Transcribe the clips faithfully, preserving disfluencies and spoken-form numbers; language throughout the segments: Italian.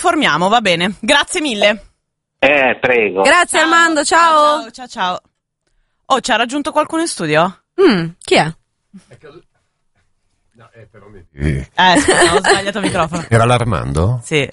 informiamo, va bene. Grazie mille. Eh, prego. Grazie Ciao. Armando, ciao. Ciao, ciao, ciao. Oh, ci ha raggiunto qualcuno in studio? Mm, chi è? No, eh, però mi... Eh, scusa, ho sbagliato il microfono. Era l'Armando? Sì.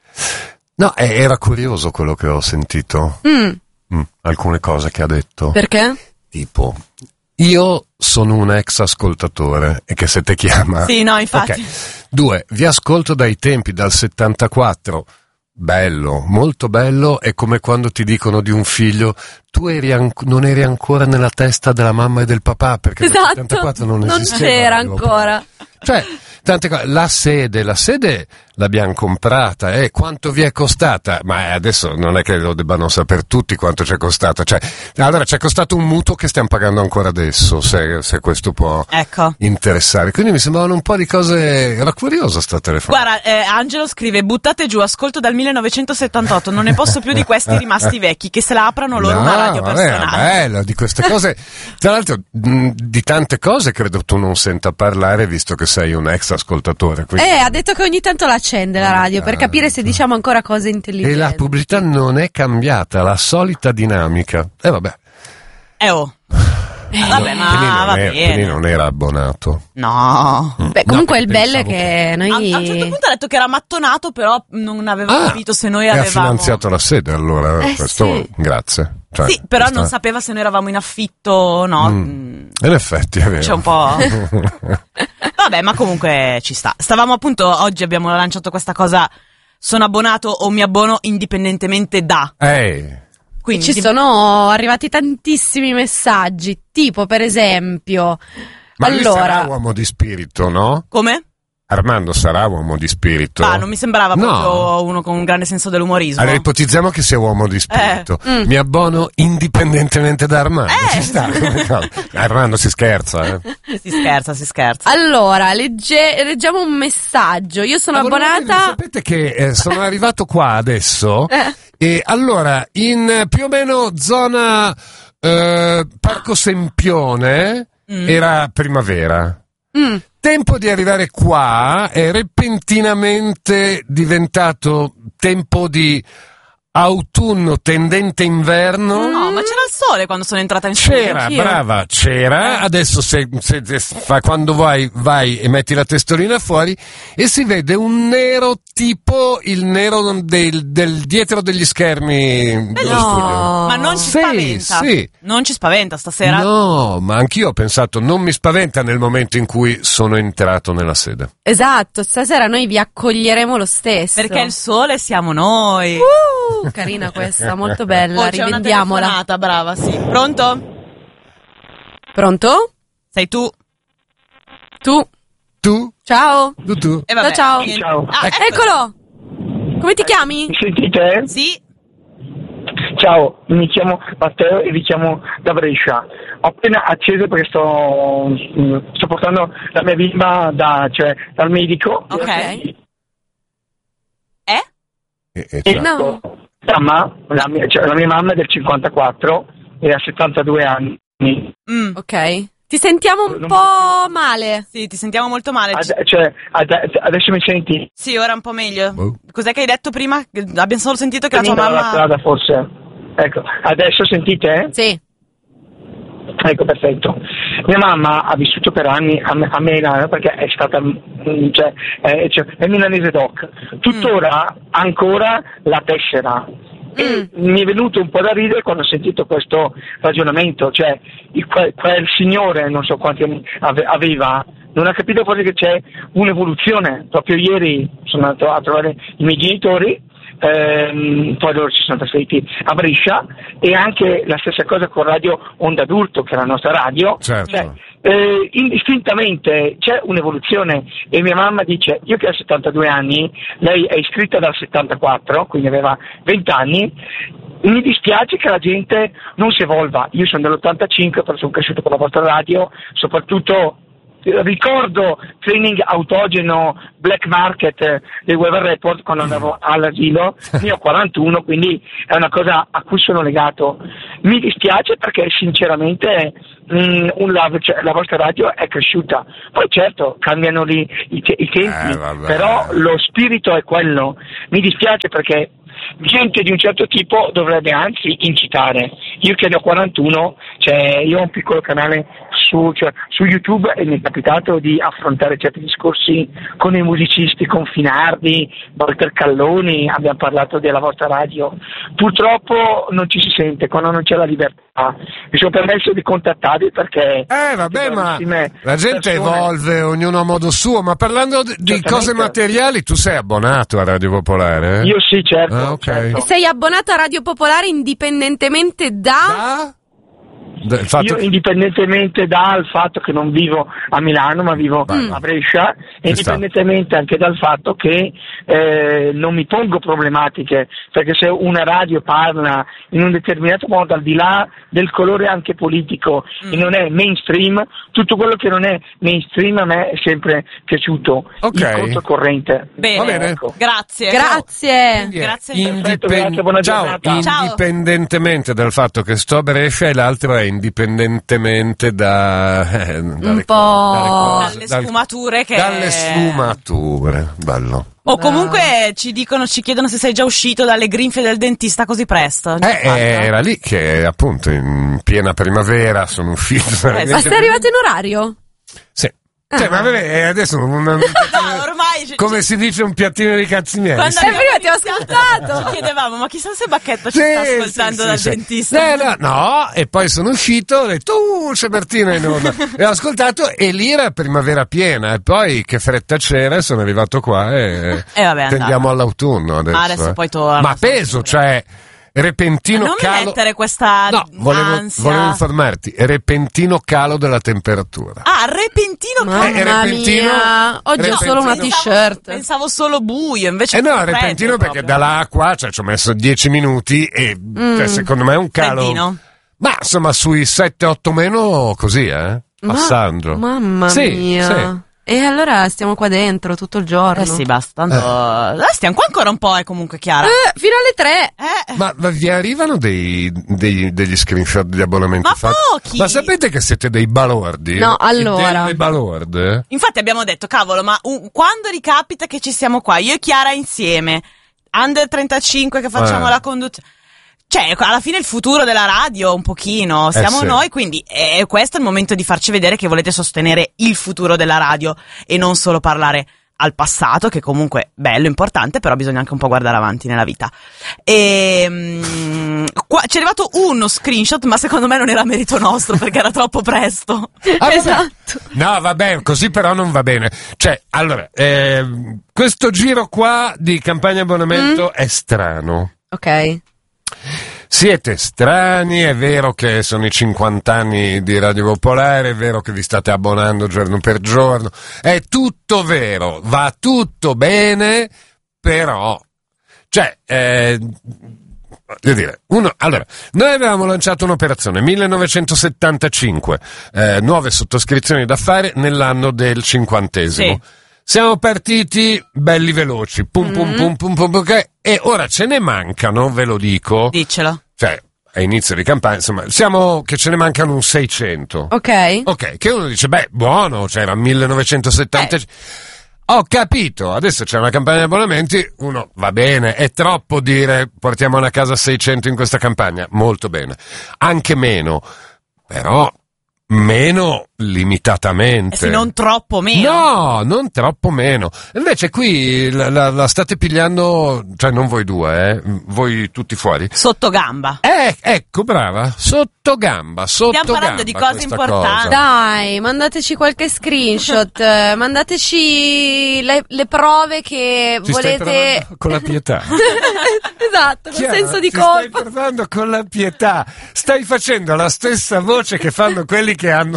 No, eh, era curioso quello che ho sentito. Mm, Mm, alcune cose che ha detto. perché? Tipo, io sono un ex ascoltatore e che se te chiama... Sì, no, infatti. Ok. Due, vi ascolto dai tempi, dal settantaquattro. Bello, molto bello, è come quando ti dicono di un figlio, tu eri an- non eri ancora nella testa della mamma e del papà, perché nel Esatto, settantaquattro non, non esisteva c'era Radio ancora. Popolare. Cioè, tante cose. La sede, la sede l'abbiamo comprata, eh, quanto vi è costata? Ma adesso non è che lo debbano sapere tutti quanto ci è costata, cioè, allora ci è costato un mutuo che stiamo pagando ancora adesso, se, se questo può Ecco. interessare. Quindi mi sembravano un po' di cose, era curiosa sta telefonata. Guarda, eh, Angelo scrive, buttate giù, ascolto dal millenovecentosettantotto, non ne posso più di questi rimasti vecchi, che se la aprano loro No, una radio vabbè, personale. bello, di queste cose. Tra l'altro, mh, di tante cose credo tu non senta parlare, visto che sei un ex ascoltatore. quindi- Eh, ha detto che ogni tanto la accende la radio per capire se diciamo ancora cose intelligenti. E la pubblicità non è cambiata, la solita dinamica. E eh, vabbè. Eh oh. Vabbè, Quindi ma non va era- bene. quindi non era abbonato. No. Beh, comunque No, il bello è pensavo che A, noi... a un certo punto ha detto che era mattonato, però non aveva Ah, capito se noi e ha avevamo... finanziato la sede allora. Eh, questo, sì. Grazie. Cioè, Sì, però questa- non sapeva se noi eravamo in affitto o no. Mm. Mm. In effetti è vero. C'è un po'... Vabbè, ma comunque ci sta. Stavamo appunto, oggi abbiamo lanciato questa cosa, sono abbonato o mi abbono indipendentemente da. Ehi. Quindi Ci sono arrivati tantissimi messaggi, tipo per esempio... Ma lui sarà allora, uomo di spirito, no? Come? Armando sarà uomo di spirito. Ah, non mi sembrava No. proprio uno con un grande senso dell'umorismo. Allora ipotizziamo che sia uomo di spirito. Eh. Mm. Mi abbono indipendentemente da Armando. Eh. Ci sta. come cosa. Armando si scherza, eh. Si scherza, si scherza. allora legge- leggiamo un messaggio. Io sono Ma volevo dirvi, abbonata... sapete che eh, sono arrivato qua adesso Eh. e allora in eh, più o meno zona eh, Parco Sempione Mm. era primavera. Mm. Tempo di arrivare qua è repentinamente diventato tempo di autunno tendente inverno. No, ma c'era il sole quando sono entrata in studio. C'era, anch'io. brava, c'era. Adesso se, se- se fa, quando vai, vai e metti la testolina fuori e si vede un nero tipo il nero del, del dietro degli schermi dello no. studio. Ma non ci Sì, spaventa. sì. Non ci spaventa stasera. No, ma anch'io ho pensato, non mi spaventa nel momento in cui sono entrato nella sede. Esatto, stasera noi vi accoglieremo lo stesso. Perché il sole siamo noi. Uh, carina questa, molto bella, Oh, c'è una rivendiamola. telefonata, brava, sì. Pronto? Pronto? Sei tu? Tu? Tu? Ciao? Tu, tu? E vabbè, Ciao, ciao. niente. Ciao. Ah, ecco. Eccolo! Come ti chiami? Mi sentite? Sì? Ciao, mi chiamo Matteo e vi chiamo da Brescia. Ho appena acceso perché sto, sto portando la mia bimba da, cioè, dal medico. Ok. Ok. Eh? E, e E ciao. No. la, mamma, la, mia, cioè, la mia mamma è del cinquantaquattro e ha settantadue anni. Mm. Ok. Ti sentiamo un po' male. Sì, ti sentiamo molto male. Ad- cioè, ad- adesso mi senti? Sì, ora un po' meglio. Boh. Cos'è che hai detto prima? Che abbiamo solo sentito che la tua Dalla mamma... strada forse. Ecco, adesso sentite? Sì. Ecco, perfetto. Mia mamma ha vissuto per anni a, a Milano perché è stata, mm, cioè, è, cioè, è milanese doc. Tuttora ancora la tessera. E mi è venuto un po' da ridere quando ho sentito questo ragionamento, cioè il, quel, quel signore, non so quanti anni ave, aveva, non ha capito forse che c'è un'evoluzione. Proprio ieri sono andato a trovare i miei genitori, ehm, poi loro si sono trasferiti a Brescia, e anche la stessa cosa con Radio Onda Adulto, che è la nostra radio. Certo. Cioè, eh, indistintamente c'è un'evoluzione, e mia mamma dice, io che ho settantadue anni, lei è iscritta dal settantaquattro, quindi aveva venti anni, mi dispiace che la gente non si evolva. Io sono dell'ottantacinque, però sono cresciuto con la vostra radio, soprattutto ricordo training autogeno black market eh, del Weather Report quando andavo all'asilo, ne ho quarantuno, quindi è una cosa a cui sono legato. Mi dispiace perché sinceramente mh, un, la, cioè, la vostra radio è cresciuta, poi certo cambiano i, i, i tempi, eh, però lo spirito è quello. Mi dispiace perché gente di un certo tipo dovrebbe anzi incitare. Io che ne ho quarantuno, cioè io ho un piccolo canale su, cioè, su YouTube e mi è capitato di affrontare certi discorsi con i musicisti, con Finardi, Walter Calloni, abbiamo parlato della vostra radio. Purtroppo non ci si sente quando non c'è la libertà. Mi sono permesso di contattarvi perché Eh vabbè, ma la gente persone... evolve, ognuno a modo suo, ma parlando di, di cose materiali, tu sei abbonato a Radio Popolare? Eh? Io sì, certo. Ah, ok. certo. E sei abbonato a Radio Popolare indipendentemente da... Da? Del fatto Io che... indipendentemente dal fatto che non vivo a Milano ma vivo Bello. a Brescia, e indipendentemente anche dal fatto che eh, non mi pongo problematiche, perché se una radio parla in un determinato modo al di là del colore anche politico mm. e non è mainstream, tutto quello che non è mainstream a me è sempre piaciuto, okay. il controcorrente. Bene, Va bene. Ecco. Grazie. Grazie. Grazie. Perfetto, grazie, buona Ciao. giornata. Ciao. Indipendentemente dal fatto che sto a Brescia, e l'altro è indipendentemente da eh, dalle po' cose- dalle dal- sfumature che dalle sfumature, bello. o comunque ci dicono, ci chiedono se sei già uscito dalle grinfie del dentista così presto. Eh, era lì che appunto in piena primavera sono uscito. Eh, Ma sei arrivato in orario? Sì. Cioè, ma vabbè, adesso un, un, un No, ormai ci- come si dice, un piattino di cazzi miei. Quando Sì. Eh, prima ti ho ascoltato. ci chiedevamo, ma chissà se Bacchetto ci Sì, sta ascoltando sì, dal sì, sì. dentista. Eh, no, no, e poi sono uscito, ho detto, uh, c'è Martina enorme. E ho ascoltato, e lì era primavera piena, e poi che fretta c'era, e sono arrivato qua e Eh, vabbè, tendiamo andata. all'autunno adesso. Ma adesso eh. poi torna, Ma sono peso, sicura. cioè, repentino non mi calo... mettere questa No, volevo, ansia. volevo informarti, repentino calo della temperatura. Ah, repentino Mamma Eh, repentino- mia, oggi ho repentino- solo una t-shirt. Pensavo solo buio, invece Eh no, freddo repentino perché proprio. dall'acqua, cioè ci ho messo dieci minuti e cioè, secondo me è un calo. Freddino. Ma insomma sui sette otto meno così, eh? Passando. Ma- mamma Sì, mia. sì. E allora stiamo qua dentro tutto il giorno. Eh sì, basta, tanto... Eh, stiamo qua ancora un po', è comunque Chiara. Eh, fino alle tre. Eh, Ma, ma vi arrivano dei, dei- degli screenshot di abbonamenti Ma fatti? pochi! Ma sapete che siete dei balordi? No, E allora. delle balorde? infatti abbiamo detto, cavolo, ma uh, quando ricapita che ci siamo qua, io e Chiara insieme, under trentacinque che facciamo Eh. la conduzione... Cioè, alla fine il futuro della radio, un pochino, siamo sì. noi, quindi è questo il momento di farci vedere che volete sostenere il futuro della radio e non solo parlare al passato, che comunque è bello, importante, però bisogna anche un po' guardare avanti nella vita. E mm, qua ci è arrivato uno screenshot, ma secondo me non era merito nostro perché era troppo presto. Ah, vabbè. Esatto. No, vabbè, così però non va bene. Cioè, allora, ehm, questo giro qua di campagna abbonamento è strano. Ok. Siete strani, è vero che sono i cinquanta anni di Radio Popolare, è vero che vi state abbonando giorno per giorno, è tutto vero, va tutto bene, però, cioè, eh, voglio dire, uno, allora, noi avevamo lanciato un'operazione, millenovecentosettantacinque, eh, nuove sottoscrizioni da fare nell'anno del cinquantesimo. Sì. Siamo partiti belli veloci, pum pum pum pum pum, ok? E ora ce ne mancano, ve lo dico, Diccelo. cioè a inizio di campagna, insomma, siamo che ce ne mancano un seicento. Ok. Ok, che uno dice, beh, buono, cioè era millenovecentosettanta. Ho capito, adesso c'è una campagna di abbonamenti, uno va bene, è troppo dire portiamo a casa seicento in questa campagna, molto bene, anche meno, però meno limitatamente. Eh sì, non troppo meno. No, non troppo meno. Invece qui la, la, la state pigliando, cioè non voi due, eh, voi tutti fuori. Sotto gamba. Eh, ecco, brava, sotto gamba, sotto Stiamo parlando gamba di cose questa importanti. cosa. Dai, mandateci qualche screenshot, eh, mandateci le, le prove che Ci stai volete. provando con la pietà. Esatto, con Chiara, senso di ci stai colpa. parlando con la pietà. Stai facendo la stessa voce che fanno quelli che hanno, sono i padroni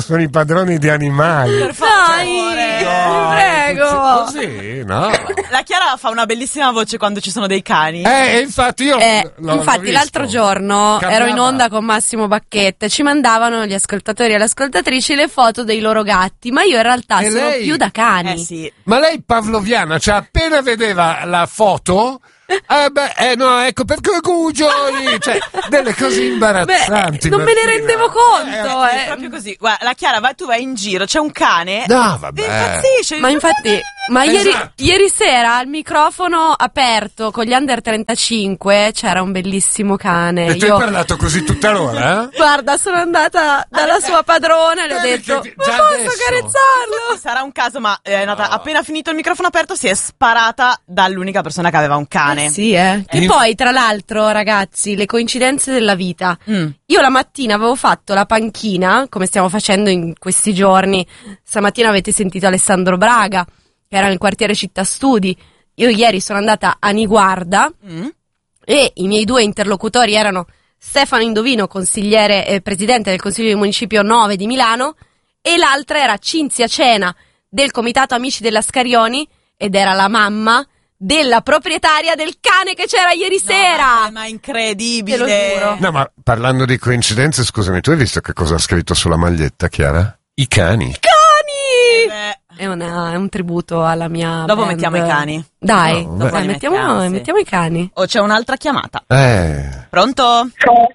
padroni di animali. Per favore. Dai, prego. Così, no? La Chiara fa una bellissima voce quando ci sono dei cani. Eh, infatti io Eh, l'ho, infatti l'ho visto. l'altro giorno Cambiava. ero in onda con Massimo Bacchetta e ci mandavano gli ascoltatori e le ascoltatrici le foto dei loro gatti, ma io in realtà E sono lei? più da cani. Eh sì. Ma lei pavloviana, cioè appena vedeva la foto, eh beh, eh no, ecco perché cugioli, cioè delle cose imbarazzanti. Beh, non me ne Martina. rendevo conto, È eh. proprio così. Guarda, la Chiara, vai, tu vai in giro, c'è un cane. No, vabbè. E impazzisce. Ma infatti, ma Esatto. ieri, ieri sera al microfono aperto con gli under trentacinque c'era un bellissimo cane. E tu hai Io, parlato così tutta l'ora, eh? guarda, sono andata dalla sua padrona e le ho Vedi detto: che ma già posso adesso?" carezzarlo? Sarà un caso, ma è nata, appena finito il microfono aperto si è sparata dall'unica persona che aveva un cane. Eh sì, eh. E In- poi, tra l'altro, ragazzi, le coincidenze della vita. Mm. Io la mattina avevo fatto la panchina, come stiamo facendo in questi giorni. Stamattina avete sentito Alessandro Braga, che era nel quartiere Città Studi. Io ieri sono andata a Niguarda Mm. e i miei due interlocutori erano Stefano Indovino, consigliere e presidente del Consiglio di Municipio nove di Milano, e l'altra era Cinzia Cena del Comitato Amici della Scarioni ed era la mamma della proprietaria del cane che c'era ieri No, sera. ma, ma incredibile. Te lo giuro. No, ma parlando di coincidenze, scusami, tu hai visto che cosa ha scritto sulla maglietta, Chiara? I cani. Cani! Beh, È, una- è un tributo alla mia Dopo band. mettiamo i cani. Dai, No, dai, beh. mettiamo, Mettiamo, sì. mettiamo i cani. O c'è un'altra chiamata. Eh. Pronto?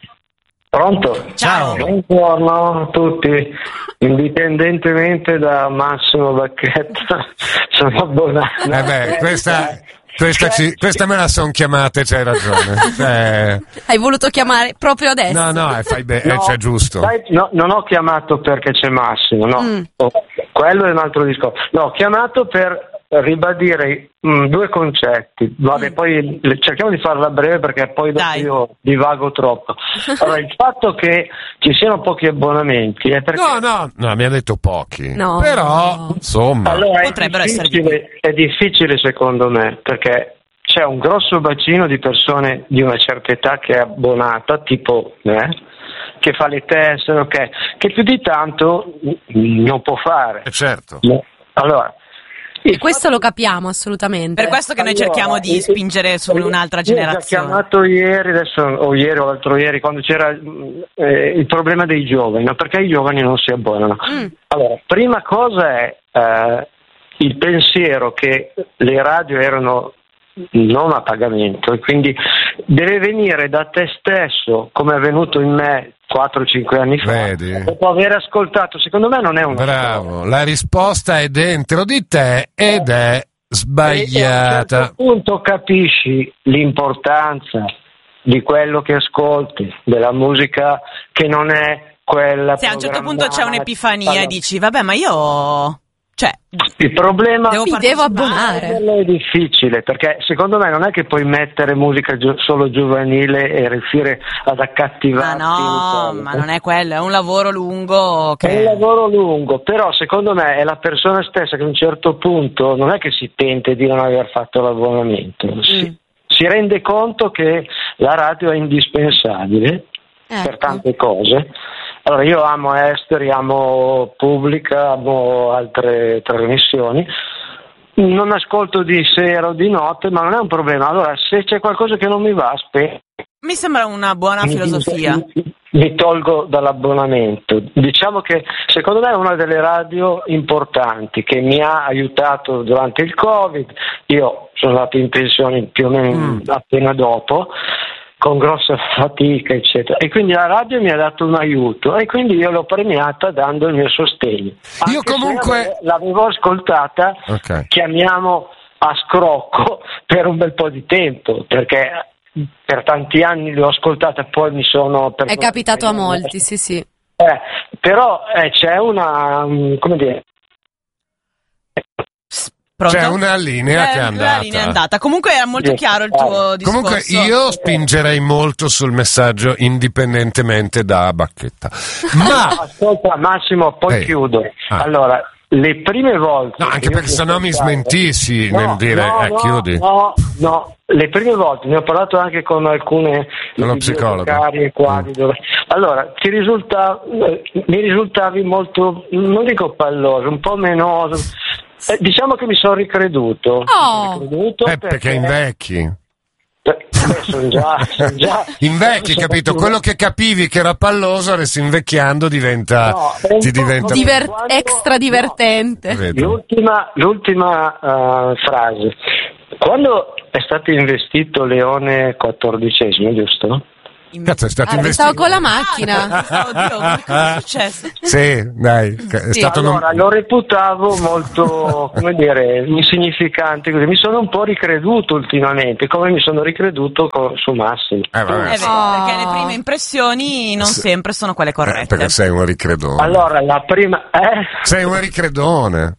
Pronto? Ciao. Buongiorno a tutti. Indipendentemente da Massimo Bacchetta, sono abbonato. Eh beh, questa, questa, ci- questa me la son chiamate, c'hai ragione. Cioè, Hai voluto chiamare proprio adesso? no, no, eh, fai bene, No, c'è giusto. sai, no, non ho chiamato perché c'è Massimo, no. Mm. Oh, quello è un altro discorso. No, ho chiamato per ribadire mm, due concetti. Vabbè, Mm. poi le- cerchiamo di farla breve perché poi dopo Dai. io divago troppo. Allora, il fatto che ci siano pochi abbonamenti è perché No, no, no, mi ha detto pochi. No. Però, insomma. allora, è Potrebbero essere difficile, è difficile secondo me, perché c'è un grosso bacino di persone di una certa età che è abbonata, tipo me, che fa le tessere, ok, che più di tanto mm, non può fare. Eh, certo. No. Allora, E questo lo capiamo assolutamente. Per questo che noi allora, cerchiamo di eh, spingere su eh, un'altra io ho già generazione. chiamato ieri, adesso, o ieri o l'altro ieri, quando c'era eh, il problema dei giovani, no? Perché i giovani non si abbonano. Mm. Allora, prima cosa è eh, il pensiero che le radio erano non a pagamento e quindi deve venire da te stesso, come è avvenuto in me quattro cinque anni fa, Vedi? dopo aver ascoltato. Secondo me non è una Bravo, la risposta è dentro di te ed è E a un sbagliata. certo punto capisci l'importanza di quello che ascolti, della musica che non è quella. Se a un certo punto c'è programmata. un'epifania e Allora, dici, vabbè, ma io... Cioè, il problema devo Mi partecipare. devo abbonare. quello è difficile, perché secondo me non è che puoi mettere musica gio- solo giovanile e riuscire ad Ma accattivarti. no, in quello. ma non è quello, è un lavoro lungo che... È un lavoro lungo, però secondo me è la persona stessa che a un certo punto non è che si pente di non aver fatto l'abbonamento, si, Mm. si rende conto che la radio è indispensabile per Ecco. tante cose. Allora, io amo Esteri, amo Pubblica, amo altre trasmissioni. Non ascolto di sera o di notte, ma non è un problema. Allora, se c'è qualcosa che non mi va, aspetta. Mi sembra una buona filosofia. Mi, mi tolgo dall'abbonamento. Diciamo che secondo me è una delle radio importanti che mi ha aiutato durante il Covid. Io sono andato in pensione più o meno Mm. appena dopo, con grossa fatica, eccetera. E quindi la radio mi ha dato un aiuto e quindi io l'ho premiata dando il mio sostegno. Anche se comunque- l'avevo ascoltata, Ok. chiamiamo a scrocco per un bel po' di tempo, perché per tanti anni l'ho ascoltata e poi mi sono... È capitato a molti, sì, sì. Eh, però eh, c'è una... mm, come dire... Pronto? C'è una linea Eh, che è La andata. linea è andata. Comunque era molto Sì. chiaro il tuo discorso. Comunque io spingerei molto sul messaggio indipendentemente da Bacchetta. Ma Ascolta Massimo, poi Ehi. chiudo. Ah. Allora, le prime volte... No, anche che perché io se no mi ascoltavo- smentissi No, nel dire, no, eh, no, chiudi. No, no, le prime volte, ne ho parlato anche con alcune Con lo psicologo. carie quadri Mm. dove... Allora, ti risulta, mi risultavi molto, non dico palloso, un po' menoso. Eh, diciamo che mi sono ricreduto. Mi sono Oh. ricreduto Eh, perché invecchi. Eh, sono già, son già Invecchi, sono capito? più- Quello che capivi che era palloso, adesso invecchiando diventa... No, è un ti po' diventa... come- Diver- Quando- extra divertente. Vedo. L'ultima, l'ultima eh, frase. Quando è stato investito Leone quattordicesimo, giusto? Cazzo, è stato Ah, investito. stavo con la macchina. Ah, oddio, cosa è successo? Sì, dai, è Sì. stato... non- Allora, lo reputavo molto, come dire, insignificante, così. Mi sono un po' ricreduto ultimamente, come mi sono ricreduto con- su Massimo. Eh, vabbè, È sì. vero, Oh. perché le prime impressioni non Sì. sempre sono quelle Eh, corrette. perché sei un ricredone. Allora, la prima... Eh? Sei un ricredone.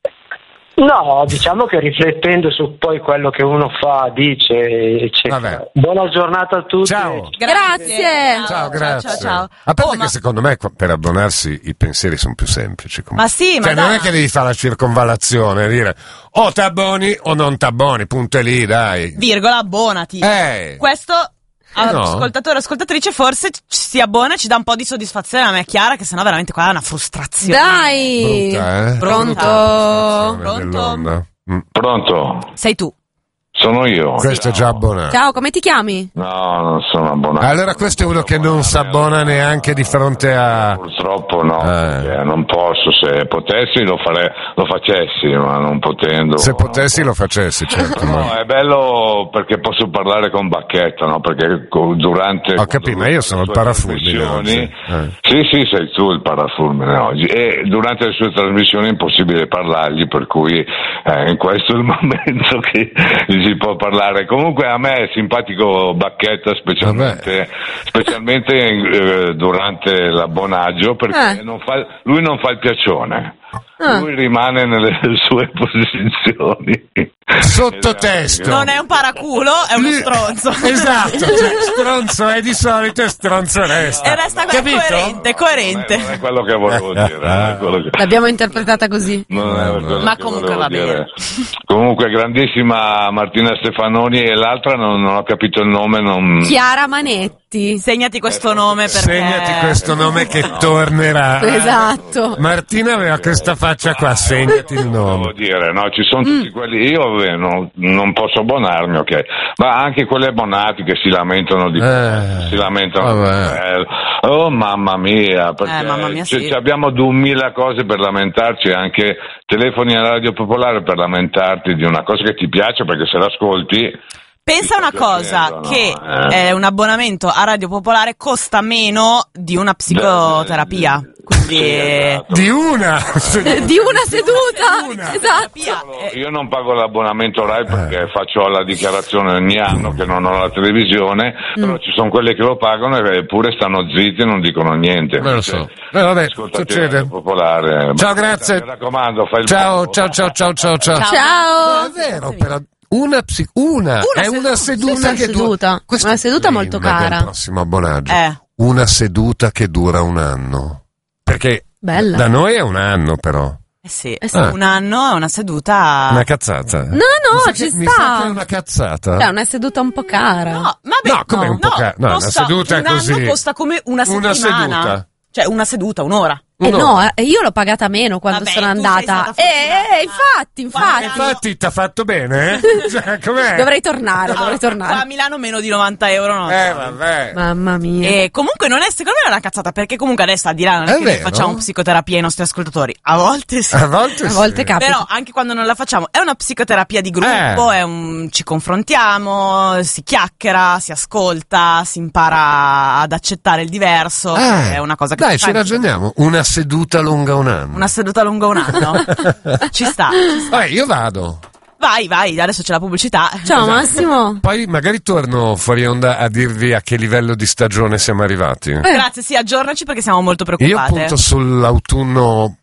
No, diciamo che riflettendo su poi quello che uno fa, dice, eccetera. Vabbè. Buona giornata a tutti. Ciao. Grazie. Ciao, grazie. Ciao, ciao. A parte Oh, che ma- secondo me qua- per abbonarsi i pensieri sono più semplici. comunque. Ma sì, ma Cioè, non dai. è che devi fare la circonvallazione, dire o t'abboni o non t'abboni, punto e lì, dai. Virgola, abbonati. Eh. Questo, no. ascoltatore, ascoltatrice, forse ci si abbona e ci dà un po' di soddisfazione. A me è chiara che sennò veramente qua è una frustrazione. Dai. Brutta, eh? Pronto? Brutta Pronto? dell'onda. Mm. Pronto? Sei tu. Sono io. Questo è già abbonato. Ciao, come ti chiami? No, non sono abbonato. Allora questo è uno che non si abbona neanche di fronte a... Purtroppo no, Eh. perché non posso. Se potessi lo, farei, lo facessi, ma non potendo. Se potessi lo facessi, certo. No, ma... è bello perché posso parlare con Bacchetta, no? Perché co- durante... Ho capito, ma io sono il le sue parafulmine trasmissioni- oggi. Eh. Sì, sì, sei tu il parafulmine oggi. E durante le sue trasmissioni è impossibile parlargli, per cui eh, in questo è il momento che gli si può parlare. Comunque a me è simpatico Bacchetta, specialmente, specialmente eh, durante l'abbonaggio, perché Eh. non fa, lui non fa il piaccione. Ah. Lui rimane nelle sue posizioni. Sottotesto. Non è un paraculo, è uno Lui- stronzo. Esatto, cioè, stronzo è di solito e stronzo resta. E resta Capito? coerente, coerente. Non è quello che volevo dire. non è quello che- L'abbiamo interpretata così. non è quello Ma che comunque volevo va bene. dire. Comunque grandissima Martina Stefanoni e l'altra non, non ho capito il nome. Non... Chiara Manetti. Segnati questo nome perché... Segnati questo nome che tornerà. Esatto. Martina aveva questa faccia qua, segnati il Devo nome. dire, no, ci sono tutti quelli, io vabbè, no, non posso abbonarmi, ok, ma anche quelli abbonati che si lamentano di Eh, si lamentano vabbè. di oh mamma mia, perché Eh, mamma mia, c- sì. c- abbiamo duemila cose per lamentarci, anche telefoni alla Radio Popolare per lamentarti di una cosa che ti piace, perché se l'ascolti Pensa una cosa, piacendo, no? che Eh. eh, un abbonamento a Radio Popolare costa meno di una psicoterapia. Quindi... Sì, esatto. Di una! Di una seduta. Una. Esatto. Terapia, eh, Io non pago l'abbonamento Rai perché faccio la dichiarazione ogni anno che non ho la televisione, però ci sono quelli che lo pagano e eppure stanno zitti e non dicono niente. Me lo so. Eh, vabbè, Ascoltate succede. Radio Popolare. Ciao, Ma- grazie. Mi raccomando, fai il Ciao, bravo. ciao, ciao, ciao, ciao, ciao. Ciao. È vero, però una, psi- una, è una seduta Una che dura... seduta. Questo Una seduta è molto il nome cara. del prossimo abbonaggio. Eh. Una seduta che dura un anno. Perché Bella. da noi è un anno, però. eh sì, Eh sì. un anno è una seduta... Una cazzata. No, no, Mi sa ci che- mi sa sta. che è una cazzata. Cioè, una seduta un po' cara. No, vabbè, No, come un po' ca- no, una costa- seduta un così. anno costa come una Una settimana. seduta. Cioè, una seduta, un'ora. Eh Uno. no, eh, io l'ho pagata meno quando Vabbè, sono tu sei andata. stata Eh, eh, infatti, infatti. Infatti ti ha fatto bene, eh? Cioè, com'è? Dovrei tornare, dovrei Ah, Qua a tornare. Milano meno di novanta euro no. Eh, vabbè. Mamma mia. E comunque non è, secondo me non è una cazzata, perché comunque adesso al di là non è, È che noi vero? facciamo psicoterapia ai nostri ascoltatori. A volte sì. A volte, A volte sì. capita. Però anche quando non la facciamo è una psicoterapia di gruppo, Eh. è un, ci confrontiamo, si chiacchiera, si ascolta, si impara ad accettare il diverso, Eh, è una cosa che dai, si ci fa- ragioniamo. Una seduta lunga un anno. Una seduta lunga un anno. Ci sta, ci sta. Vabbè, io vado. Vai, vai, adesso c'è la pubblicità. Ciao Massimo. Poi magari torno fuori onda a dirvi a che livello di stagione siamo arrivati. Grazie, sì, aggiornaci perché siamo molto Io preoccupate. punto sull'autunno.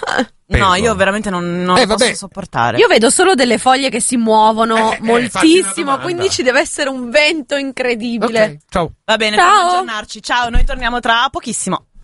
No, peso. io veramente non, non Eh, lo vabbè. posso sopportare. Io vedo solo delle foglie che si muovono Eh, eh, facci una moltissimo, domanda. quindi ci deve essere un vento incredibile. Ok, ciao. Va bene, Ciao. per aggiornarci. Ciao, noi torniamo tra pochissimo.